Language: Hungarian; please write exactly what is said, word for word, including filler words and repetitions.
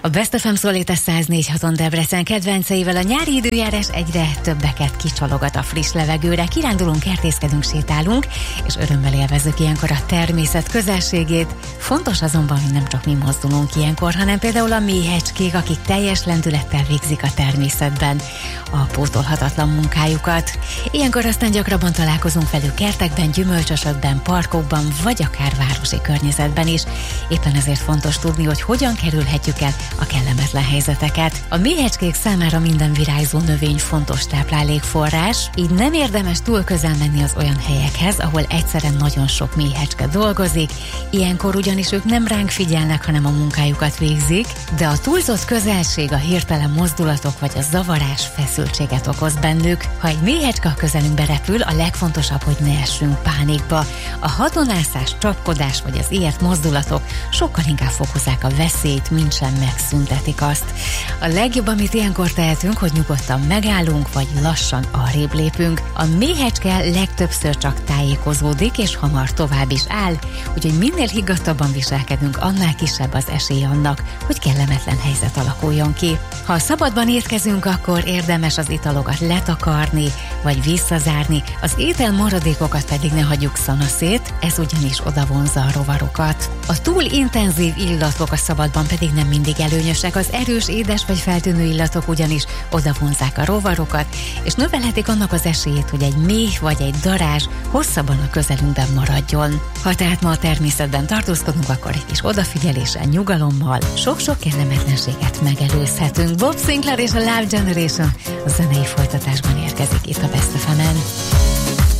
A Best ef em szólít a száz négy pont hat Debrecen kedvenceivel a nyári időjárás egyre többeket kicsalogat a friss levegőre. Kirándulunk, kertészkedünk, sétálunk, és örömmel élvezzük ilyenkor a természet közelségét. Fontos azonban, hogy nem csak mi mozdulunk ilyenkor, hanem például a méhecskék, akik teljes lendülettel végzik a természetben a pótolhatatlan munkájukat. Ilyenkor aztán gyakrabban találkozunk velük kertekben, gyümölcsösökben, parkokban, vagy akár városi környezetben is. Éppen ezért fontos tudni, hogy hogyan kerülhetjük el a kellemetlen helyzeteket. A méhecskék számára minden virágzó növény fontos táplálékforrás, így nem érdemes túl közel menni az olyan helyekhez, ahol egyszerűen nagyon sok méhecske dolgozik. Ilyenkor ugyanis ők nem ránk figyelnek, hanem a munkájukat végzik, de a túlzott közelség, a hirtelen mozdulatok vagy a zavarás feszültséget okoz bennük. Ha egy méhecske a közelünkbe repül, a legfontosabb, hogy ne essünk pánikba. A hadonászás, csapkodás vagy az ilyet mozdulatok sokkal inkább fokozzák a veszélyt, mint sem megszüntetik azt. A legjobb, amit ilyenkor tehetünk, hogy nyugodtan megállunk, vagy lassan arrébb lépünk. A méhecske legtöbbször csak tájékozódik, és hamar tovább is áll, úgyhogy minél higgadtabban viselkedünk, annál kisebb az esély annak, hogy kellemetlen helyzet alakuljon ki. Ha szabadban étkezünk, akkor érdemes az italokat letakarni, vagy visszazárni, az étel maradékokat pedig ne hagyjuk szanaszét, ez ugyanis odavonzza a rovarokat. A túl intenzív illatok a szabadban pedig nem mindig előnyösek, az erős, édes vagy feltűnő illatok ugyanis odavonzzák a rovarokat, és növelhetik annak az esélyét, hogy egy méh vagy egy darázs hosszabban a közelünkben maradjon. Ha tehát ma a természetben tartózkodunk, akkor egy kis odafigyeléssel, nyugalommal sok-sok kellemetlenséget megelőzhetünk. Bob Sinclair és a Love Generation a zenei folytatásban érkezik itt a Best ef emen.